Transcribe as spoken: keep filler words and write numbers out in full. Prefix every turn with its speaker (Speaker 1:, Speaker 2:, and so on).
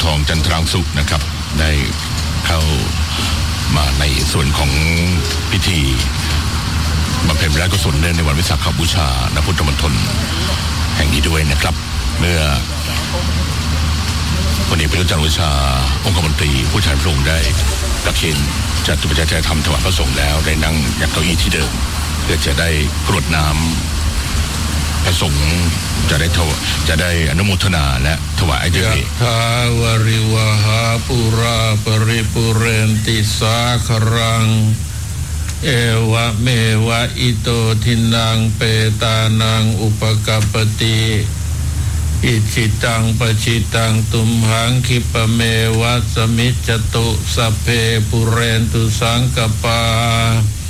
Speaker 1: ทองจันทรังสุขนะครับได้เข้ามาในส่วนของพิธีบำเพ็ญพระราชกุศลเนื่องในวันวิสาขบูชาณพุทธมณฑลแห่งนี้ด้วยนะครับเมื่อวันนี้พระเจ้าวิชาองคมนตรีผู้แทนพระองค์ได้ประเคนจัดตุปัจจัยธรรมถวายพระสงฆ์แล้วได้นั่งยักเก้าอี้ที่เดิมเพื่อจะได้กรวดน้ำพระสงฆ์จะได้จะได้อนุโมทนาและถวายด้วย
Speaker 2: ทาวริวหาปุราปริปุเรนติสาครังเอวะเมวะอิโตทินังเปตานังอุปกัปปติอิจิตังปจิตังตุมหังคิปะเมวะสมิจจตุสัพเพปุเรนตุสังกปา